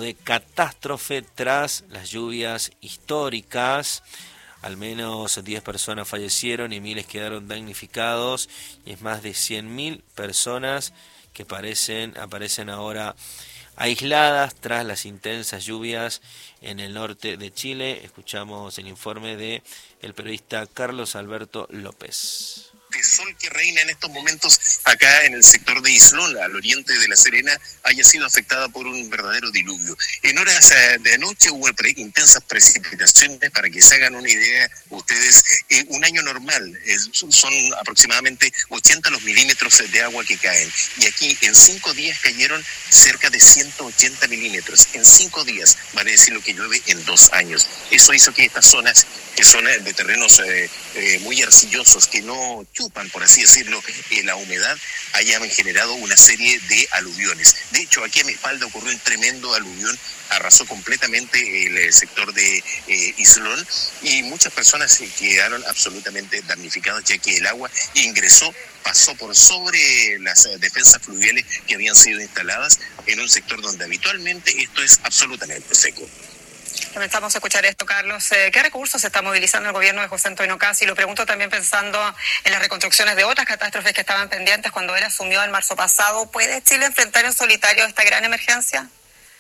de catástrofe tras las lluvias históricas. Al menos 10 personas fallecieron y miles quedaron damnificados, y es más de 100.000 personas que aparecen ahora aisladas tras las intensas lluvias en el norte de Chile. Escuchamos el informe de el periodista Carlos Alberto López. De sol que reina en estos momentos acá en el sector de Islón, al oriente de La Serena, haya sido afectada por un verdadero diluvio. En horas de anoche hubo intensas precipitaciones. Para que se hagan una idea ustedes, un año normal son aproximadamente 80 los milímetros de agua que caen, y aquí en 5 días cayeron cerca de 180 milímetros. En 5 días, vale decir lo que llueve en 2 años. Eso hizo que estas zonas, que son de terrenos muy arcillosos, que no chupan, por así decirlo, la humedad, hayan generado una serie de aluviones. De hecho, aquí a mi espalda ocurrió un tremendo aluvión, arrasó completamente el sector de Islón, y muchas personas quedaron absolutamente damnificadas, ya que el agua pasó por sobre las defensas fluviales que habían sido instaladas en un sector donde habitualmente esto es absolutamente seco. Comenzamos a escuchar esto, Carlos. ¿Qué recursos se está movilizando el gobierno de José Antonio Kast? Y lo pregunto también pensando en las reconstrucciones de otras catástrofes que estaban pendientes cuando él asumió en marzo pasado. ¿Puede Chile enfrentar en solitario esta gran emergencia?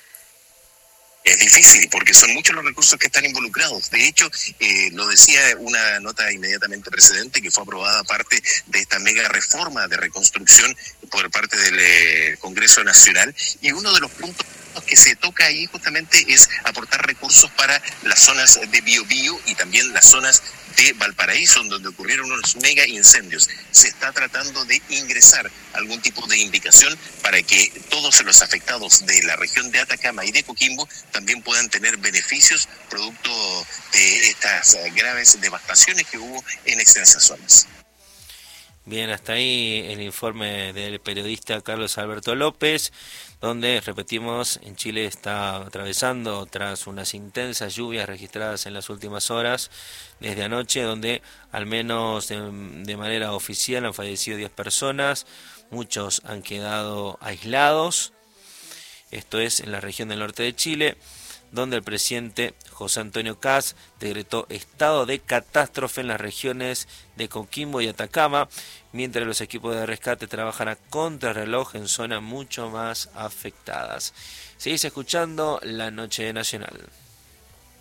Es difícil porque son muchos los recursos que están involucrados. De hecho, lo decía una nota inmediatamente precedente, que fue aprobada parte de esta mega reforma de reconstrucción por parte del Congreso Nacional, y uno de los puntos que se toca ahí justamente es aportar recursos para las zonas de Biobío y también las zonas de Valparaíso, donde ocurrieron unos mega incendios. Se está tratando de ingresar algún tipo de indicación para que todos los afectados de la región de Atacama y de Coquimbo también puedan tener beneficios producto de estas graves devastaciones que hubo en extensas zonas. Bien, hasta ahí el informe del periodista Carlos Alberto López, donde, repetimos, en Chile está atravesando tras unas intensas lluvias registradas en las últimas horas desde anoche, donde al menos de manera oficial han fallecido 10 personas, muchos han quedado aislados. Esto es en la región del norte de Chile, donde el presidente José Antonio Kast decretó estado de catástrofe en las regiones de Coquimbo y Atacama, mientras los equipos de rescate trabajan a contrarreloj en zonas mucho más afectadas. Seguís escuchando La Noche Nacional.